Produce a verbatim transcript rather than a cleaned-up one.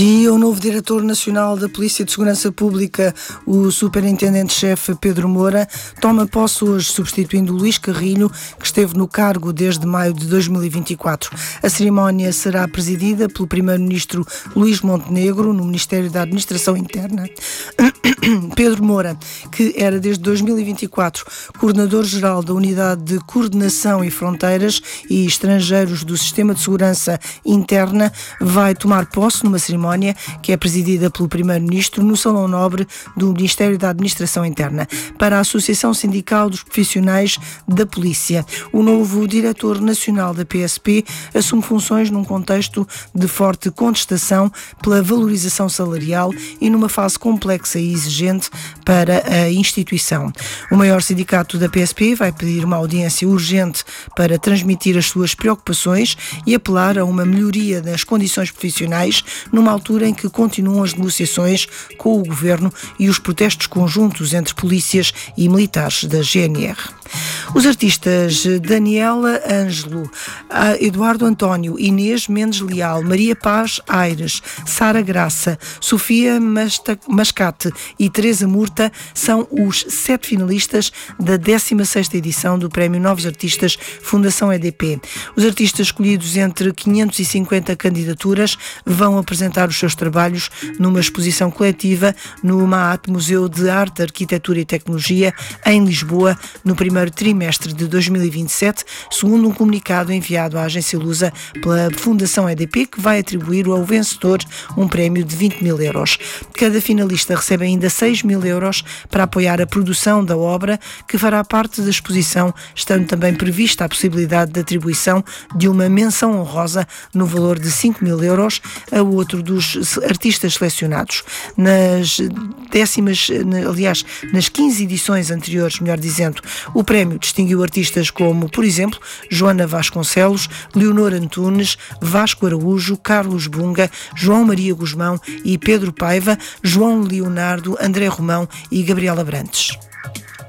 E o novo diretor nacional da Polícia de Segurança Pública, o superintendente-chefe Pedro Moura, toma posse hoje, substituindo Luís Carrilho, que esteve no cargo desde maio de dois mil e vinte e quatro. A cerimónia será presidida pelo primeiro-ministro Luís Montenegro, no Ministério da Administração Interna. Pedro Moura, que era desde dois mil e vinte e quatro coordenador-geral da Unidade de Coordenação e Fronteiras e Estrangeiros do Sistema de Segurança Interna, vai tomar posse numa cerimónia que é presidida pelo Primeiro-Ministro no Salão Nobre do Ministério da Administração Interna. Para a Associação Sindical dos Profissionais da Polícia, o novo diretor nacional da P S P assume funções num contexto de forte contestação pela valorização salarial e numa fase complexa e exigente para a instituição. O maior sindicato da P S P vai pedir uma audiência urgente para transmitir as suas preocupações e apelar a uma melhoria das condições profissionais numa altura em que continuam as negociações com o Governo e os protestos conjuntos entre polícias e militares da G N R. Os artistas Daniela Ângelo, Eduardo António, Inês Mendes Leal, Maria Paz Aires, Sara Graça, Sofia Mascate e Teresa Murta são os sete finalistas da décima sexta edição do Prémio Novos Artistas Fundação E D P. Os artistas escolhidos entre quinhentas e cinquenta candidaturas vão apresentar os seus trabalhos numa exposição coletiva no MAAT Museu de Arte, Arquitetura e Tecnologia em Lisboa no primeiro trimestre de dois mil e vinte e sete, segundo um comunicado enviado à agência Lusa pela Fundação E D P, que vai atribuir ao vencedor um prémio de vinte mil euros. Cada finalista recebe ainda seis mil euros para apoiar a produção da obra, que fará parte da exposição, estando também prevista a possibilidade de atribuição de uma menção honrosa no valor de cinco mil euros a outro dos artistas selecionados. Nas décimas, aliás, nas quinze edições anteriores, melhor dizendo, o prémio distinguiu artistas como, por exemplo, Joana Vasconcelos, Leonor Antunes, Vasco Araújo, Carlos Bunga, João Maria Guzmão e Pedro Paiva, João Leonardo, André Romão e Gabriela Brantes.